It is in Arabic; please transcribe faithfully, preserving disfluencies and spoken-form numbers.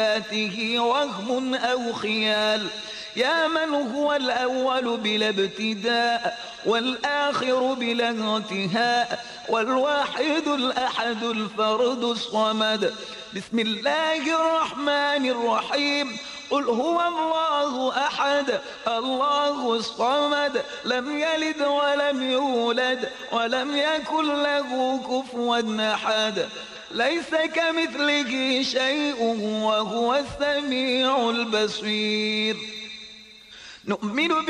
ذاته وهم أو خيال. يا من هو الأول بلا ابتداء والآخر بلا انتهاء والواحد الأحد الفرد الصمد. بسم الله الرحمن الرحيم. قل هو الله أحد الله الصمد لم يلد ولم يولد ولم يكن له كفوا أحد. ليس كمثله شيء وهو السميع البصير. نؤمن